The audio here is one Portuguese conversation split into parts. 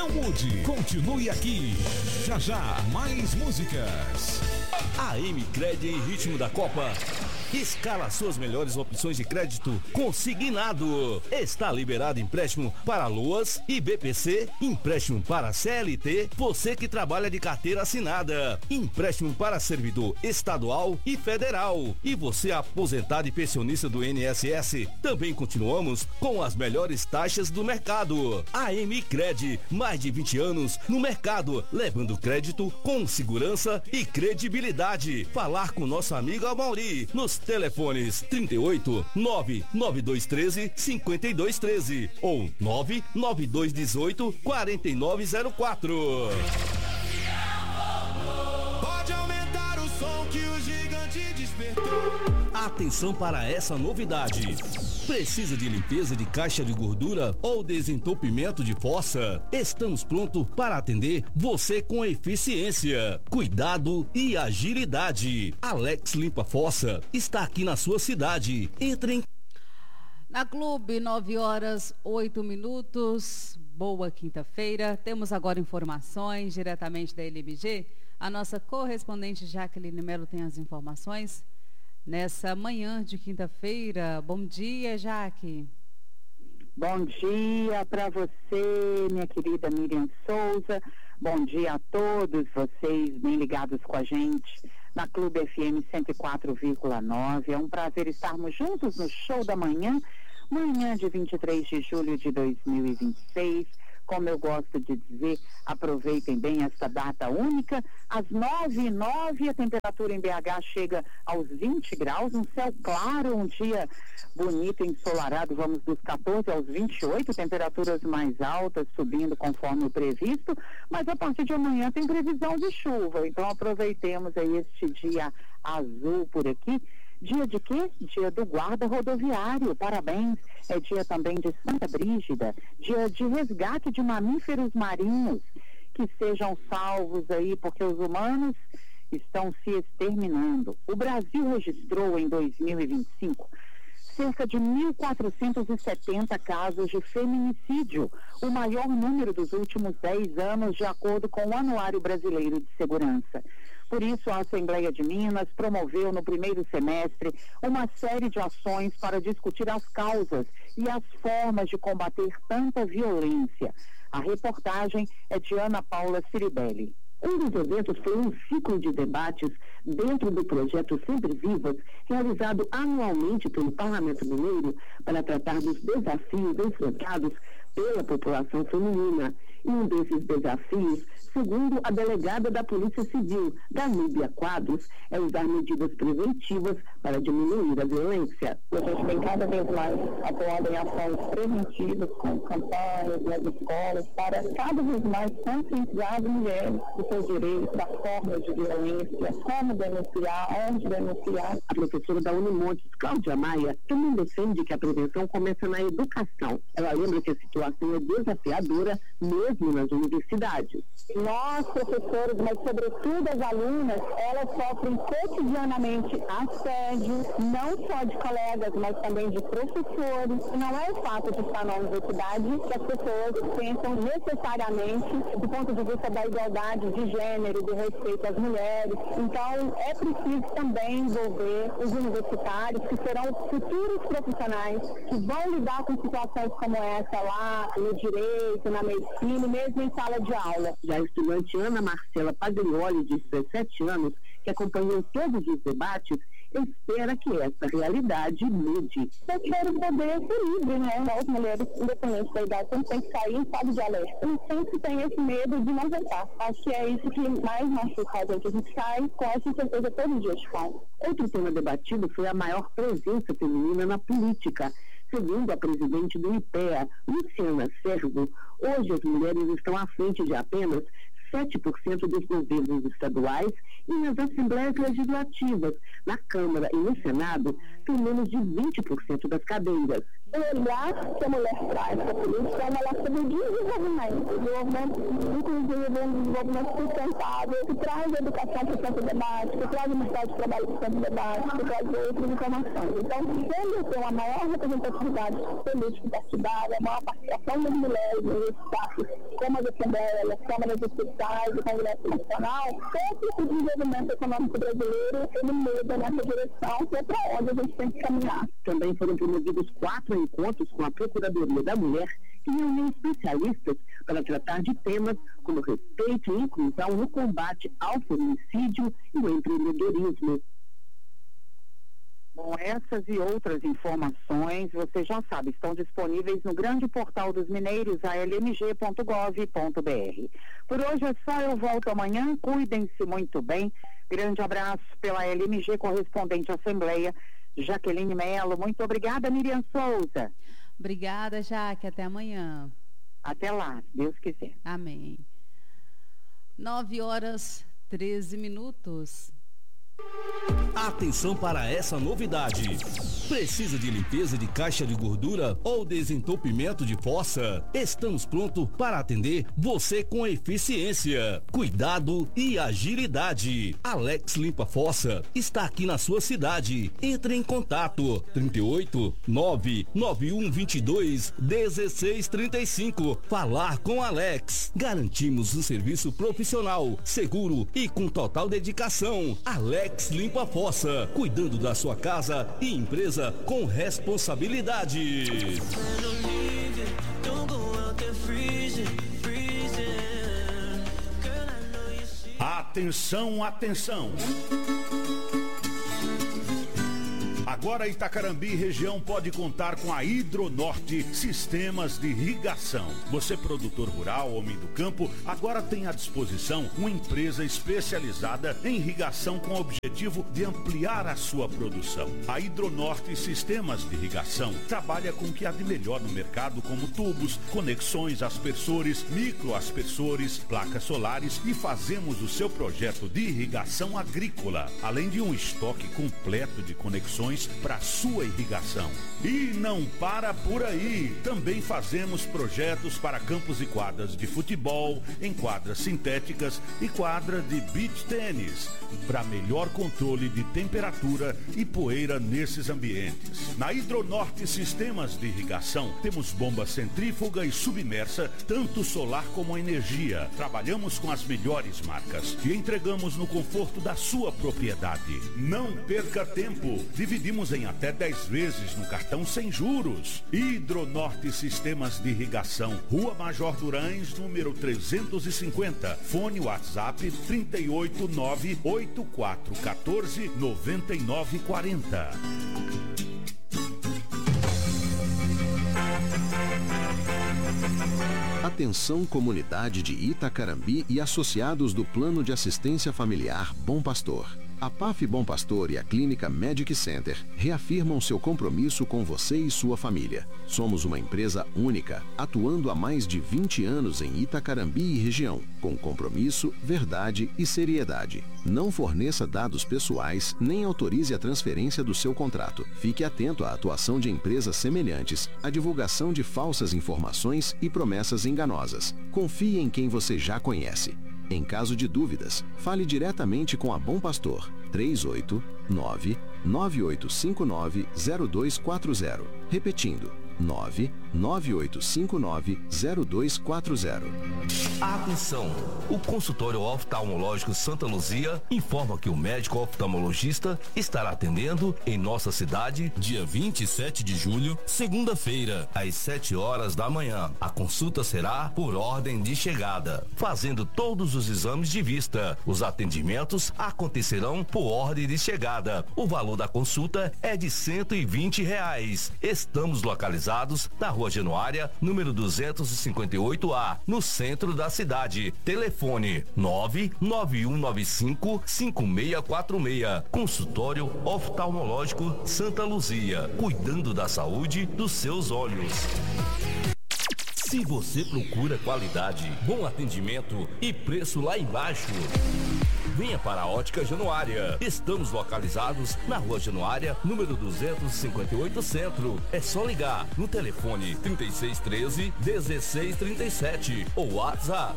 mude, continue aqui. Já já, mais músicas. A Micred em ritmo da Copa escala suas melhores opções de crédito consignado. Está liberado empréstimo para Loas e BPC, empréstimo para CLT, você que trabalha de carteira assinada, empréstimo para servidor estadual e federal, e você aposentado e pensionista do INSS. Também continuamos com as melhores taxas do mercado. A Micred, mais de 20 anos no mercado, levando crédito com segurança e credibilidade. Falar com nosso amigo Amauri nos telefones 38 99213 5213 ou 99218 4904. Pode aumentar o som que o gigante despertou. Atenção para essa novidade. Precisa de limpeza de caixa de gordura ou desentupimento de fossa? Estamos prontos para atender você com eficiência, cuidado e agilidade. Alex Limpa Fossa está aqui na sua cidade. Entre em... Na Clube, 9h08. Boa quinta-feira. Temos agora informações diretamente da LMG. A nossa correspondente Jaqueline Melo tem as informações nessa manhã de quinta-feira. Bom dia, Jaque. Bom dia para você, minha querida Miriam Souza. Bom dia a todos vocês bem ligados com a gente na Clube FM 104,9. É um prazer estarmos juntos no Show da Manhã, manhã de 23 de julho de 2026. Como eu gosto de dizer, aproveitem bem essa data única. Às 9h09, a temperatura em BH chega aos 20 graus, um céu claro, um dia bonito, ensolarado, vamos dos 14 aos 28, temperaturas mais altas subindo conforme o previsto, mas a partir de amanhã tem previsão de chuva, então aproveitemos aí este dia azul por aqui. Dia de quê? Dia do guarda rodoviário, parabéns. É dia também de Santa Brígida, dia de resgate de mamíferos marinhos, que sejam salvos aí, porque os humanos estão se exterminando. O Brasil registrou em 2025 cerca de 1.470 casos de feminicídio, o maior número dos últimos 10 anos, de acordo com o Anuário Brasileiro de Segurança. Por isso, a Assembleia de Minas promoveu no primeiro semestre uma série de ações para discutir as causas e as formas de combater tanta violência. A reportagem é de Ana Paula Ciribelli. Um dos eventos foi um ciclo de debates dentro do projeto Sempre Vivas, realizado anualmente pelo Parlamento Mineiro para tratar dos desafios enfrentados pela população feminina. E um desses desafios, segundo a delegada da Polícia Civil, Danúbia Quadros, é usar medidas preventivas para diminuir a violência. A gente tem cada vez mais atuado em ações preventivas, com campanhas nas escolas, para cada vez mais conscientizar as mulheres dos seus direitos, das formas de violência, como denunciar, onde denunciar. A professora da Unimontes, Cláudia Maia, também defende que a prevenção começa na educação. Ela lembra que a situação é desafiadora, mesmo nas universidades. Nós, professores, mas sobretudo as alunas, elas sofrem cotidianamente assédio, não só de colegas, mas também de professores. Não é o fato de estar na universidade que as pessoas pensam necessariamente do ponto de vista da igualdade de gênero, do respeito às mulheres. Então, é preciso também envolver os universitários, que serão futuros profissionais, que vão lidar com situações como essa lá no direito, na medicina, mesmo em sala de aula. Já a estudante Ana Marcela Paglioli, de 17 anos, que acompanhou todos os debates, espera que essa realidade mude. Eu quero poder ser livre, né? As mulheres, independente da idade, tem que sair em estado de alerta. E sempre tem esse medo de não voltar. Acho que é isso que mais machuca a gente. A gente sai com essa certeza todo dia de fome. Outro tema debatido foi a maior presença feminina na política. Segundo a presidente do IPEA, Luciana Servo, hoje as mulheres estão à frente de apenas 7% dos governos estaduais e nas assembleias legislativas. Na Câmara e no Senado, tem menos de 20% das cadeiras. Lembrar que a mulher traz para a política é uma lógica do desenvolvimento, inclusive um desenvolvimento sustentável, que traz a educação para o centro do debate, que traz o mercado de trabalho para o centro do debate, que traz outras informações. Então, tendo ter uma maior representatividade política e partidária, a maior participação das mulheres nos espaços, como as assembleias, as câmaras distritais, o Congresso Nacional, todo o desenvolvimento econômico brasileiro, ele muda nessa direção, que é para onde a gente tem que caminhar. Também foram promovidos 4 encontros com a Procuradoria da Mulher, que reuniu especialistas para tratar de temas como respeito e inclusão no combate ao feminicídio e o empreendedorismo. Bom, essas e outras informações, você já sabe, estão disponíveis no grande portal dos mineiros, almg.gov.br. Por hoje é só, eu volto amanhã, cuidem-se muito bem. Grande abraço pela LMG, correspondente à Assembleia, Jaqueline Melo. Muito obrigada, Miriam Souza. Obrigada, Jaque. Até amanhã. Até lá, se Deus quiser. Amém. 9h13. Atenção para essa novidade. Precisa de limpeza de caixa de gordura ou desentupimento de fossa? Estamos prontos para atender você com eficiência, cuidado e agilidade. Alex Limpa Fossa está aqui na sua cidade. Entre em contato 38 991 22 16 35. Falar com Alex. Garantimos um serviço profissional, seguro e com total dedicação. Alex Limpa Fossa, cuidando da sua casa e empresa com responsabilidade. Atenção, atenção! Agora Itacarambi região pode contar com a Hidronorte Sistemas de Irrigação. Você, produtor rural, homem do campo, agora tem à disposição uma empresa especializada em irrigação com o objetivo de ampliar a sua produção. A Hidronorte Sistemas de Irrigação trabalha com o que há de melhor no mercado, como tubos, conexões, aspersores, microaspersores, placas solares, e fazemos o seu projeto de irrigação agrícola, além de um estoque completo de conexões para sua irrigação. E não para por aí, também fazemos projetos para campos e quadras de futebol, em quadras sintéticas e quadra de beach tênis, para melhor controle de temperatura e poeira nesses ambientes. Na Hidronorte Sistemas de Irrigação, temos bomba centrífuga e submersa, tanto solar como energia. Trabalhamos com as melhores marcas e entregamos no conforto da sua propriedade. Não perca tempo, dividimos em até 10 vezes no cartão sem juros. Hidronorte Sistemas de Irrigação, Rua Major Durães, número 350. Fone WhatsApp 389-8414-9940. Atenção, comunidade de Itacarambi e associados do Plano de Assistência Familiar Bom Pastor. A PAF Bom Pastor e a Clínica Medic Center reafirmam seu compromisso com você e sua família. Somos uma empresa única, atuando há mais de 20 anos em Itacarambi e região, com compromisso, verdade e seriedade. Não forneça dados pessoais, nem autorize a transferência do seu contrato. Fique atento à atuação de empresas semelhantes, à divulgação de falsas informações e promessas enganosas. Confie em quem você já conhece. Em caso de dúvidas, fale diretamente com a Bom Pastor, 389-9859-0240. Repetindo, 99859-0240. Atenção! O consultório oftalmológico Santa Luzia informa que o médico oftalmologista estará atendendo em nossa cidade dia 27 de julho, segunda-feira, às 7 horas da manhã. A consulta será por ordem de chegada, fazendo todos os exames de vista. Os atendimentos acontecerão por ordem de chegada. O valor da consulta é de R$120. Estamos localizados na Rua Januária, número 258A, no centro da cidade. Telefone 99195-5646. Consultório oftalmológico Santa Luzia, cuidando da saúde dos seus olhos. Se você procura qualidade, bom atendimento e preço lá embaixo, venha para a Ótica Januária. Estamos localizados na Rua Januária, número 258 Centro. É só ligar no telefone 3613-1637 ou WhatsApp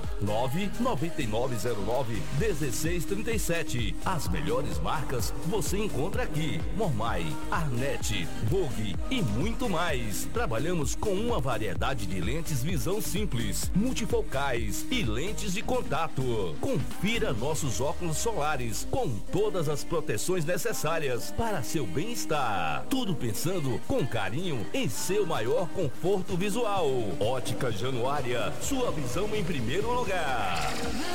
99909-1637. As melhores marcas você encontra aqui. Mormai, Arnett, Vogue e muito mais. Trabalhamos com uma variedade de lentes visão simples, multifocais e lentes de contato. Confira nossos óculos solares com todas as proteções necessárias para seu bem-estar. Tudo pensando com carinho em seu maior conforto visual. Ótica Januária, sua visão em primeiro lugar.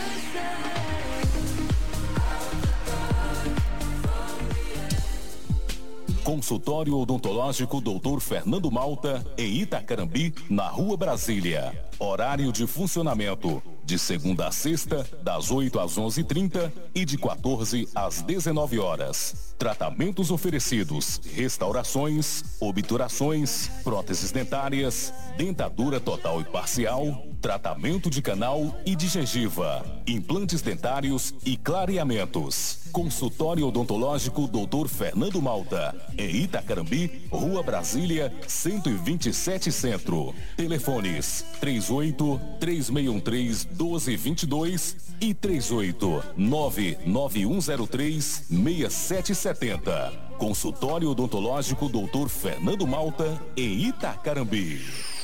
Consultório Odontológico Dr. Fernando Malta, em Itacarambi, na Rua Brasília. Horário de funcionamento: de segunda a sexta, das 8 às 11h30 e de 14 às 19 horas. Tratamentos oferecidos: restaurações, obturações, próteses dentárias, dentadura total e parcial, tratamento de canal e de gengiva, implantes dentários e clareamentos. Consultório Odontológico Dr. Fernando Malta, em Itacarambi, Rua Brasília, 127 Centro. Telefones 38-3613-1222 e 38-99103-6770. Consultório Odontológico Dr. Fernando Malta, em Itacarambi.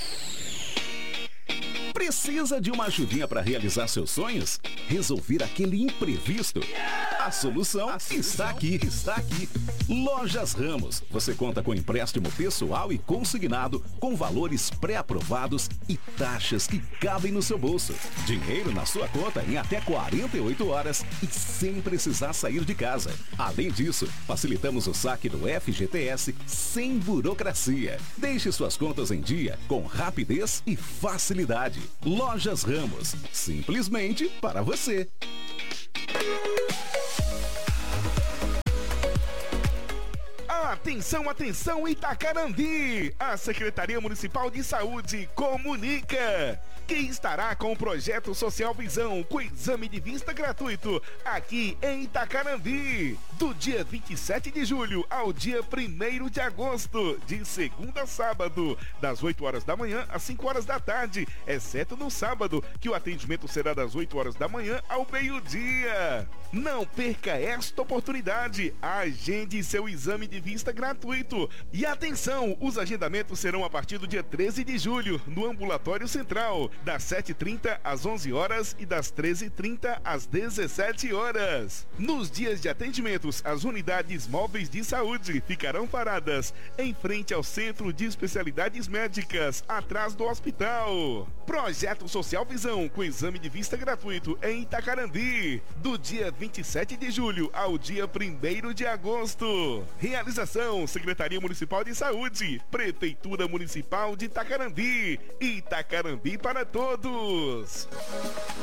Precisa de uma ajudinha para realizar seus sonhos? Resolver aquele imprevisto? A solução está aqui. Lojas Ramos. Você conta com empréstimo pessoal e consignado, com valores pré-aprovados e taxas que cabem no seu bolso. Dinheiro na sua conta em até 48 horas e sem precisar sair de casa. Além disso, facilitamos o saque do FGTS sem burocracia. Deixe suas contas em dia com rapidez e facilidade. Lojas Ramos. Simplesmente para você. Atenção, atenção, Itacarambi! A Secretaria Municipal de Saúde comunica que estará com o projeto Social Visão com exame de vista gratuito aqui em Itacarambi, do dia 27 de julho ao dia 1º de agosto, de segunda a sábado, das 8 horas da manhã às 5 horas da tarde, exceto no sábado, que o atendimento será das 8 horas da manhã ao meio-dia. Não perca esta oportunidade. Agende seu exame de vista gratuito. E atenção, os agendamentos serão a partir do dia 13 de julho, no Ambulatório Central, das 7h30 às 11 horas e das 13h30 às 17 horas. Nos dias de atendimentos, as unidades móveis de saúde ficarão paradas em frente ao Centro de Especialidades Médicas, atrás do hospital. Projeto Social Visão com exame de vista gratuito em Itacarambi, do dia 27 de julho ao dia 1º de agosto. Realização: Secretaria Municipal de Saúde, Prefeitura Municipal de Itacarambi. Itacarambi para todos.